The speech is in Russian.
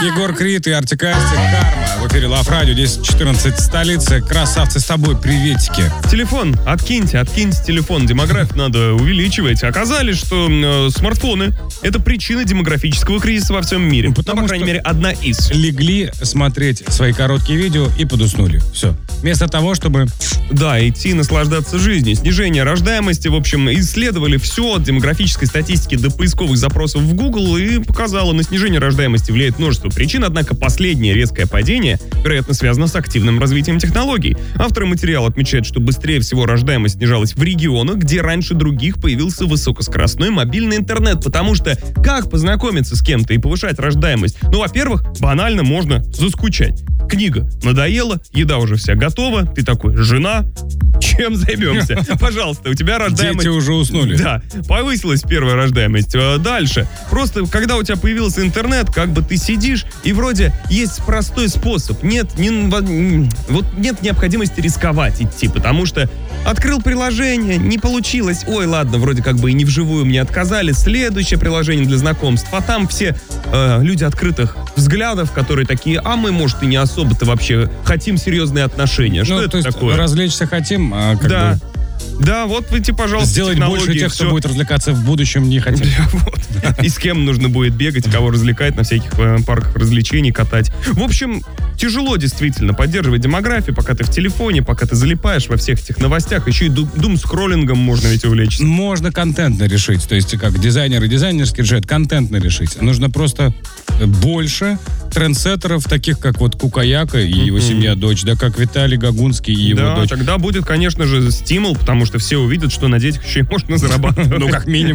Егор Крид и Артик Асти, «Карма». В эфире Лав Радио, 10:14, столица. Красавцы, с тобой, приветики. Телефон, откиньте телефон. Демографию надо увеличивать. Оказалось, что смартфоны — это причина демографического кризиса во всем мире. Потому по крайней что мере, одна из. Легли смотреть свои короткие видео и подуснули. Все. Вместо того, чтобы... Да, идти наслаждаться жизнью. Снижение рождаемости, в общем, исследовали все от демографической статистики до поисковых запросов в Google и показало, на снижение рождаемости влияет множество причин, однако последнее резкое падение, вероятно, связано с активным развитием технологий. Авторы материала отмечают, что быстрее всего рождаемость снижалась в регионах, где раньше других появился высокоскоростной мобильный интернет, потому что как познакомиться с кем-то и повышать рождаемость? Ну, во-первых, банально можно заскучать. Книга надоела, еда уже вся готова, ты такой: жена, чем займемся? Пожалуйста, у тебя рождаемость... Дети уже уснули. Да, повысилась первая рождаемость. Дальше. Просто, когда у тебя появился интернет, как бы ты сидишь, и вроде есть простой способ. Нет необходимости рисковать идти, потому что открыл приложение, не получилось. Ой, ладно, вроде как бы и не вживую мне отказали. Следующее приложение для знакомств. А там все люди открытых взглядов, которые такие: а мы, может, и не особо-то вообще хотим серьезные отношения. Что это такое? Развлечься хотим, а как да. бы... Да, вот вы, пожалуйста, сделать больше тех, кто будет развлекаться в будущем, не хотим. И с кем нужно будет бегать, кого развлекать, на всяких парках развлечений катать. В общем, тяжело действительно поддерживать демографию, пока ты в телефоне, пока ты залипаешь во всех этих новостях. Еще и думскроллингом можно ведь увлечься. Можно контентно решить. То есть, как дизайнеры дизайнерский решают, контентно решить. Нужно просто больше трендсеттеров, таких как вот Кукаяка и его семья, дочь, да, как Виталий Гагунский и его дочь. Да, тогда будет, конечно же, стимул, потому что все увидят, что на детях еще и можно зарабатывать. Ну, как минимум.